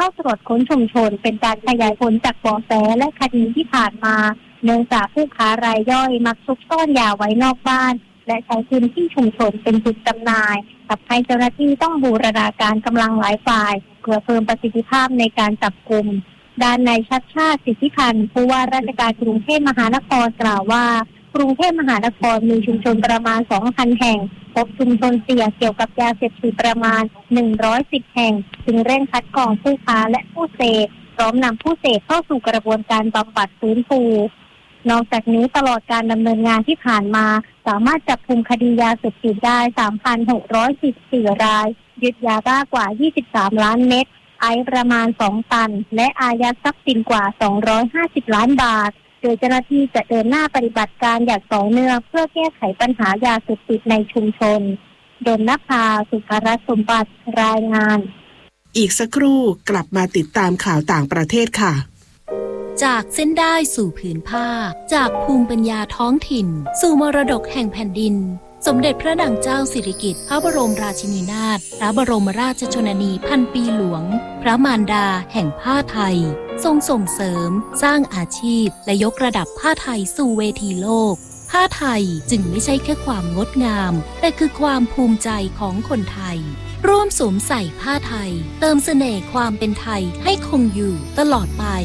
เข้าตรวจค้นชุมชนเป็นการขยายผลจากเบาะแสและคดีที่ผ่านมาเนื่องจากผู้ค้ารายย่อยมักซุกซ่อนยาไว้นอกบ้านและใช้พื้นที่ชุมชนเป็นจุดจำหน่ายทำให้เจ้าหน้าที่ต้องบูรณาการกำลังหลายฝ่ายเพื่อเพิ่มประสิทธิภาพในการจับกุมด้านนายชัชชาติ สิทธิพันธ์ผู้ว่าราชการกรุงเทพมหานครกล่าวว่ากรุงเทพมหานครมีชุมชนประมาณ 2,000 แห่งพบชุมชนเสี่ยงเกี่ยวกับยาเสพติดประมาณ110 แห่งจึงเร่งคัดกรองผู้ค้าและผู้เสพพร้อมนำผู้เสพเข้าสู่กระบวนการบำบัดฟื้นฟูนอกจากนี้ตลอดการดำเนินงานที่ผ่านมาสามารถจับกุมคดียาเสพติดได้ 3,614 รายยึดยาบ้ากว่า23ล้านเม็ดไอซ์ประมาณ2ตันและอายัดทรัพย์สินกว่า250ล้านบาทโดยเจ้าหน้าที่จะเดินหน้าปฏิบัติการอย่างต่อเนื่องเพื่อแก้ไขปัญหายาเสพติดในชุมชนดลนภา สุภรัตน์สมบัติรายงานอีกสักครู่กลับมาติดตามข่าวต่างประเทศค่ะจากเส้นได้สู่ผืนผ้าจากภูมิปัญญาท้องถิ่นสู่มรดกแห่งแผ่นดินสมเด็จพระนางเจ้าสิริกิติ์พระบรมราชินีนาถพระบรมราชชนนีพันปีหลวงพระมารดาแห่งผ้าไทยทรงส่งเสริมสร้างอาชีพและยกระดับผ้าไทยสู่เวทีโลกผ้าไทยจึงไม่ใช่แค่ความงดงามแต่คือความภูมิใจของคนไทยร่วมสวมใส่ผ้าไทยเติมเสน่ห์ความเป็นไทยให้คงอยู่ตลอดไป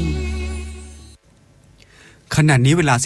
ขณะนี้เวลา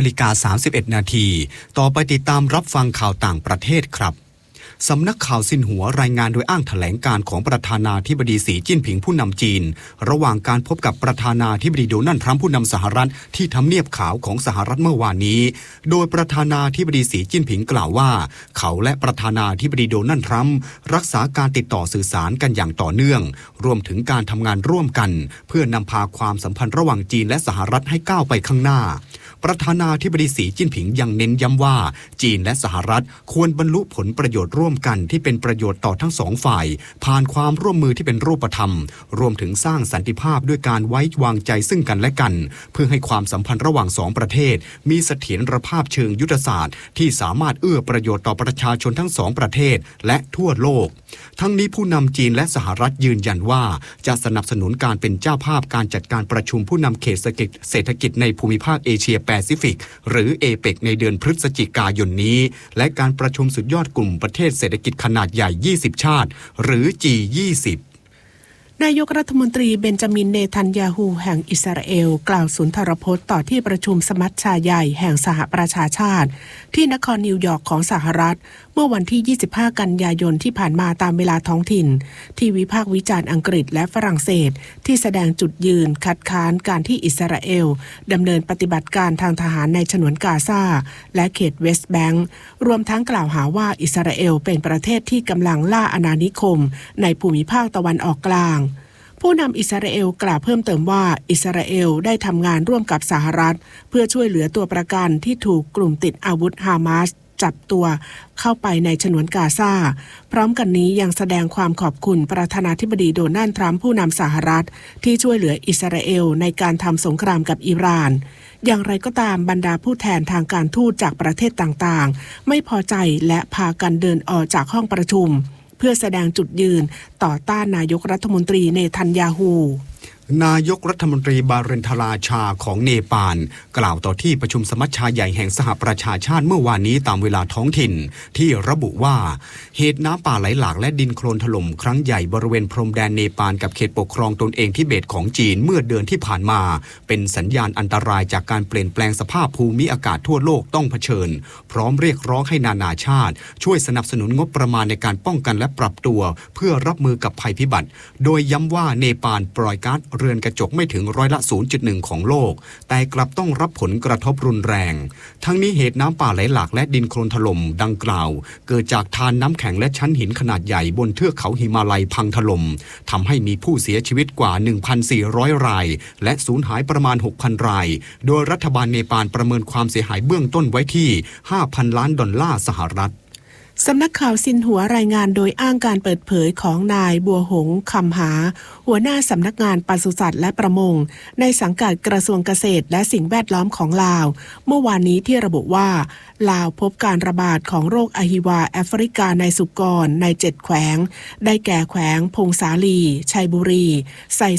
12:31 นาทีต่อไปติดตามรับฟังข่าวต่างประเทศครับสำนักข่าวซินหัวรายงานโดยอ้างแถลงการของประธานาธิบดีสีจิ้นผิงผู้นำจีนระหว่างการพบกับประธานาธิบดีโดนัลด์ทรัมป์ผู้นำสหรัฐที่ทำเนียบขาวของสหรัฐเมื่อวานนี้โดยประธานาธิบดีสีจิ้นผิงกล่าวว่าเขาและประธานาธิบดีโดนัลด์ทรัมป์รักษาการติดต่อสื่อสารกันอย่างต่อเนื่องรวมถึงการทำงานร่วมกันเพื่อนำพาความสัมพันธ์ระหว่างจีนและสหรัฐให้ก้าวไปข้างหน้าประธานาธิบดีสีจิ้นผิงยังเน้นย้ำว่าจีนและสหรัฐควรบรรลุผลประโยชน์ร่วมกันที่เป็นประโยชน์ต่อทั้งสองฝ่ายผ่านความร่วมมือที่เป็นรูปธรรมรวมถึงสร้างสันติภาพด้วยการไว้วางใจซึ่งกันและกันเพื่อให้ความสัมพันธ์ระหว่างสองประเทศมีเสถียรภาพเชิงยุทธศาสตร์ที่สามารถเอื้อประโยชน์ต่อประชาชนทั้งสองประเทศและทั่วโลกทั้งนี้ผู้นำจีนและสหรัฐยืนยันว่าจะสนับสนุนการเป็นเจ้าภาพการจัดการประชุมผู้นำเขตเศรษฐกิจในภูมิภาคเอเชียแปซิฟิกหรือเอเปกในเดือนพฤศจิกายนนี้และการประชุมสุดยอดกลุ่มประเทศเศรษฐกิจขนาดใหญ่20ชาติหรือ G20 นายกรัฐมนตรีเบนจามินเนทันยาฮูแห่งอิสราเอลกล่าวสุนทรพจน์ต่อที่ประชุมสมัชชาใหญ่แห่งสหประชาชาติที่นครนิวยอร์กของสหรัฐเมื่อวันที่25กันยายนที่ผ่านมาตามเวลาท้องถิ่นที่วิพากษ์วิจารณ์อังกฤษและฝรั่งเศสที่แสดงจุดยืนคัดค้านการที่อิสราเอลดำเนินปฏิบัติการทางทหารในฉนวนกาซาและเขตเวสต์แบงก์รวมทั้งกล่าวหาว่าอิสราเอลเป็นประเทศที่กำลังล่าอาณานิคมในภูมิภาคตะวันออกกลางผู้นำอิสราเอลกล่าวเพิ่มเติมว่าอิสราเอลได้ทำงานร่วมกับสหรัฐเพื่อช่วยเหลือตัวประกันที่ถูกกลุ่มติดอาวุธฮามาสจับตัวเข้าไปในฉนวนกาซาพร้อมกันนี้ยังแสดงความขอบคุณประธานาธิบดีโดนัลด์ทรัมป์ผู้นำสหรัฐที่ช่วยเหลืออิสราเอลในการทำสงครามกับอิหร่านอย่างไรก็ตามบรรดาผู้แทนทางการทูตจากประเทศต่างๆไม่พอใจและพากันเดินออกจากห้องประชุมเพื่อแสดงจุดยืนต่อต้านนายกรัฐมนตรีเนทันยาฮูนายกรัฐมนตรีบาเรนทราชาของเนปาลกล่าวต่อที่ประชุมสมัชชาใหญ่แห่งสหประชาชาติเมื่อวานนี้ตามเวลาท้องถิ่นที่ระบุว่าเหตุน้ำป่าไหลหลากและดินโคลนถล่มครั้งใหญ่บริเวณพรมแดนเนปาลกับเขตปกครองตนเองทิเบตของจีนเมื่อเดือนที่ผ่านมาเป็นสัญญาณอันตรายจากการเปลี่ยนแปลงสภาพภูมิอากาศทั่วโลกต้องเผชิญพร้อมเรียกร้องให้นานาชาติช่วยสนับสนุนงบประมาณในการป้องกันและปรับตัวเพื่อรับมือกับภัยพิบัติโดยย้ำว่าเนปาลปล่อยก๊าซเรือนกระจกไม่ถึงร้อยละ 0.1 ของโลกแต่กลับต้องรับผลกระทบรุนแรงทั้งนี้เหตุน้ำป่าไหลหลากและดินโคลนถล่มดังกล่าวเกิดจากทานน้ำแข็งและชั้นหินขนาดใหญ่บนเทือกเขาหิมาลัยพังถล่มทำให้มีผู้เสียชีวิตกว่า 1,400 รายและสูญหายประมาณ 6,000 รายโดยรัฐบาลเนปาลประเมินความเสียหายเบื้องต้นไว้ที่ $5,000 ล้านสหรัฐสำนักข่าวซินหัวรายงานโดยอ้างการเปิดเผยของนายบัวหงคำหาหัวหน้าสำนักงานปศุสัตว์และประมงในสังกัดกระทรวงเกษตรและสิ่งแวดล้อมของลาวเมื่อวานนี้ที่ระบุว่าลาวพบการระบาดของโรคอหิวาแอฟริกาในสุกรใน7แขวงได้แก่แขวงพงสาลีชัยบุรีไซ